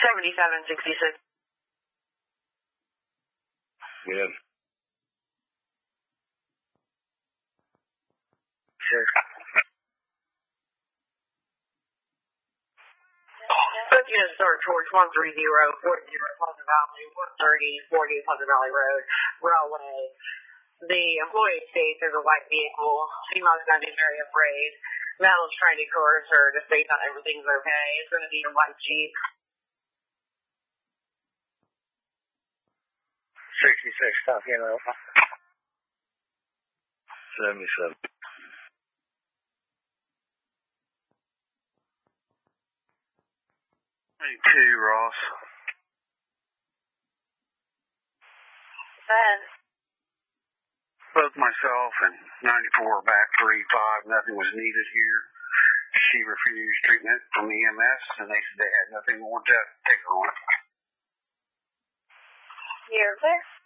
7766. Good. Sure. Both units start towards 13040 Pleasant Valley, 13040 Pleasant Valley Road, Railway. The employee states there's a white vehicle. Female's going to be very afraid. Male's trying to coerce her to say that everything's okay. It's going to be a white Jeep. 66, stop here now. 77. Hey, 2, Ross. Both myself and 94 back 35, nothing was needed here. She refused treatment from EMS, and they said they had nothing more to take her on. You're clear.